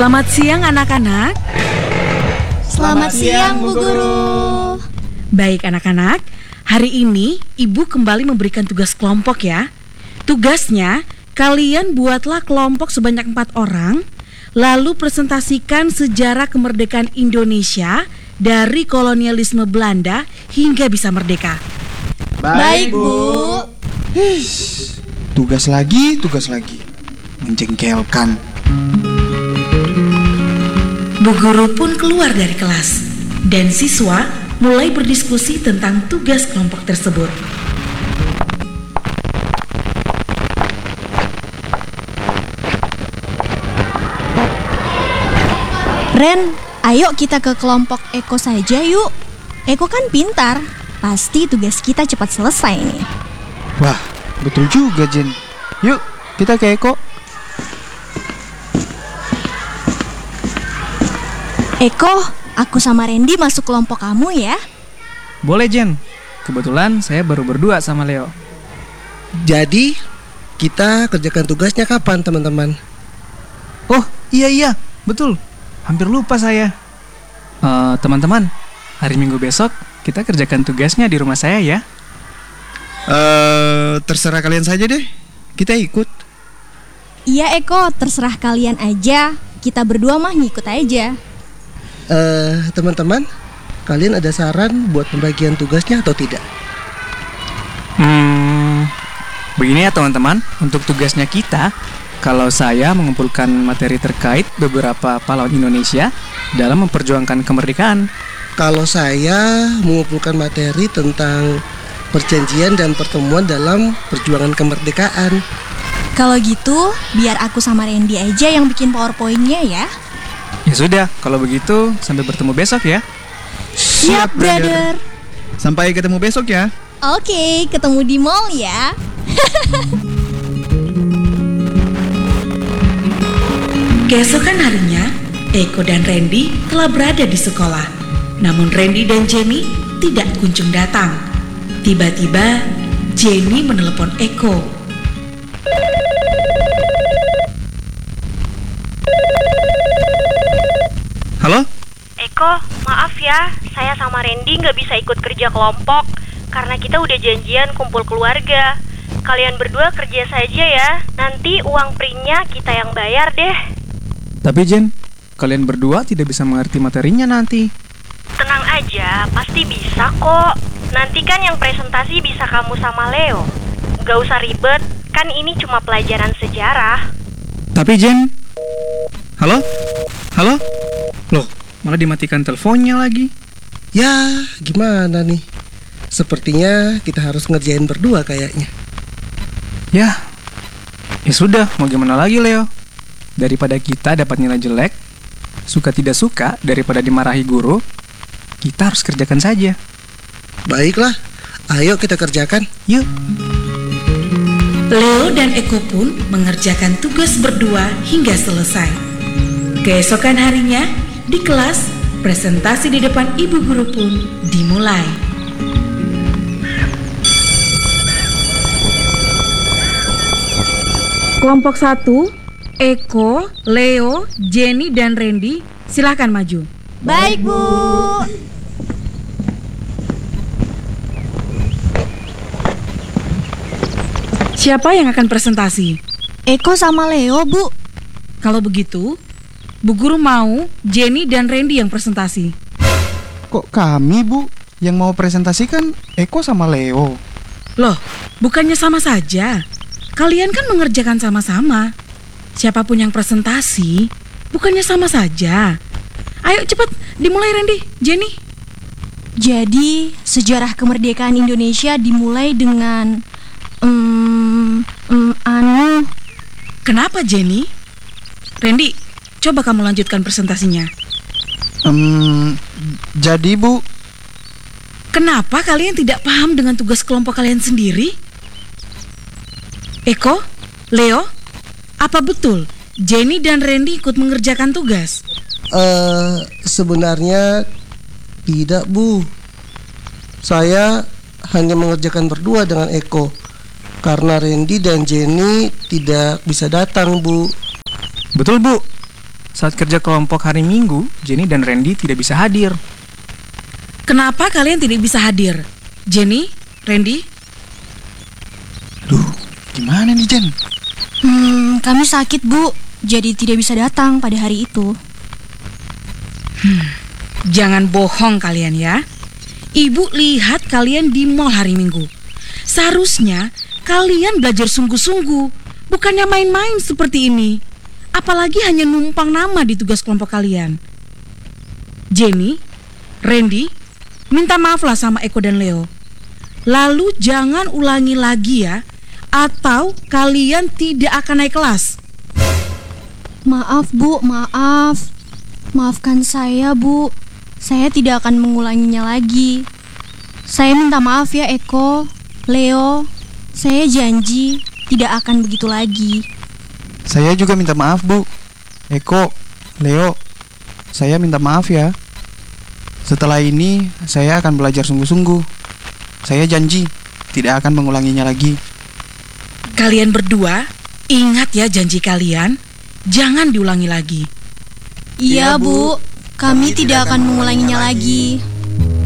Selamat siang anak-anak. Selamat siang Bu Guru. Baik anak-anak, hari ini Ibu kembali memberikan tugas kelompok ya. Tugasnya, kalian buatlah kelompok sebanyak 4 orang, lalu presentasikan sejarah kemerdekaan Indonesia dari kolonialisme Belanda hingga bisa merdeka. Baik Bu. Tugas lagi. Menjengkelkan. Bu Guru pun keluar dari kelas dan siswa mulai berdiskusi tentang tugas kelompok tersebut. Ren, ayo kita ke kelompok Eko saja yuk. Eko kan pintar, pasti tugas kita cepat selesai nih. Wah, betul juga Jen. Yuk, kita ke Eko. Eko, aku sama Randy masuk kelompok kamu ya. Boleh Jen, kebetulan saya baru berdua sama Leo. Jadi, kita kerjakan tugasnya kapan teman-teman? Oh iya, betul. Hampir lupa saya. Teman-teman, hari Minggu besok kita kerjakan tugasnya di rumah saya ya. Terserah kalian saja deh. Kita ikut. Iya Eko, terserah kalian aja. Kita berdua mah ngikut aja. Teman-teman, kalian ada saran buat pembagian tugasnya atau tidak? Begini ya teman-teman, untuk tugasnya kita, kalau saya mengumpulkan materi terkait beberapa pahlawan Indonesia dalam memperjuangkan kemerdekaan. Kalau saya mengumpulkan materi tentang perjanjian dan pertemuan dalam perjuangan kemerdekaan. Kalau gitu, biar aku sama Randy aja yang bikin PowerPoint-nya ya. Ya sudah, kalau begitu sampai bertemu besok ya. Siap, brother. Sampai ketemu besok ya. Oke, ketemu di mall ya. Keesokan harinya, Eko dan Randy telah berada di sekolah. Namun Randy dan Jenny tidak kunjung datang. Tiba-tiba, Jenny menelepon Eko. Halo? Eko, maaf ya, saya sama Randy nggak bisa ikut kerja kelompok karena kita udah janjian kumpul keluarga. Kalian berdua kerja saja ya, nanti uang printnya kita yang bayar deh. Tapi Jen, kalian berdua tidak bisa mengerti materinya nanti. Tenang aja, pasti bisa kok. Nanti kan yang presentasi bisa kamu sama Leo. Gak usah ribet, kan ini cuma pelajaran sejarah. Tapi Jen, halo? Loh, malah dimatikan teleponnya lagi. Ya, gimana nih? Sepertinya kita harus ngerjain berdua kayaknya. Ya sudah, mau gimana lagi Leo? Daripada kita dapat nilai jelek, suka tidak suka daripada dimarahi guru, kita harus kerjakan saja. Baiklah, ayo kita kerjakan. Yuk. Leo dan Eko pun mengerjakan tugas berdua hingga selesai. Keesokan harinya, di kelas, presentasi di depan ibu guru pun dimulai. Kelompok 1, Eko, Leo, Jenny, dan Randy, silahkan maju. Baik Bu. Siapa yang akan presentasi? Eko sama Leo Bu. Kalau begitu, Bu Guru mau Jenny dan Randy yang presentasi. Kok kami Bu yang mau presentasikan Eko sama Leo? Loh, bukannya sama saja? Kalian kan mengerjakan sama-sama. Siapapun yang presentasi, bukannya sama saja? Ayo cepat, dimulai Randy, Jenny. Jadi, sejarah kemerdekaan Indonesia dimulai dengan Kenapa Jenny? Randy, coba kamu lanjutkan presentasinya. Jadi Bu, Kenapa kalian tidak paham dengan tugas kelompok kalian sendiri? Eko, Leo, apa betul Jenny dan Randy ikut mengerjakan tugas? Sebenarnya tidak Bu. Saya hanya mengerjakan berdua dengan Eko karena Randy dan Jenny tidak bisa datang Bu. Betul Bu, saat kerja kelompok hari Minggu, Jenny dan Randy tidak bisa hadir. Kenapa kalian tidak bisa hadir? Jenny, Randy? Duh, gimana nih Jen? Kami sakit, Bu. Jadi tidak bisa datang pada hari itu. Jangan bohong kalian ya. Ibu lihat kalian di mall hari Minggu. Seharusnya kalian belajar sungguh-sungguh, bukannya main-main seperti ini. Apalagi hanya numpang nama di tugas kelompok kalian. Jenny, Randy, minta maaflah sama Eko dan Leo. Lalu jangan ulangi lagi ya, atau kalian tidak akan naik kelas. Maaf, Bu, maaf. Maafkan saya, Bu. Saya tidak akan mengulanginya lagi. Saya minta maaf ya, Eko, Leo. Saya janji tidak akan begitu lagi. Saya juga minta maaf, Bu. Eko, Leo, saya minta maaf ya. Setelah ini saya akan belajar sungguh-sungguh. Saya janji tidak akan mengulanginya lagi. Kalian berdua, ingat ya janji kalian. Jangan diulangi lagi. Iya, Bu. Kami tidak akan mengulanginya lagi.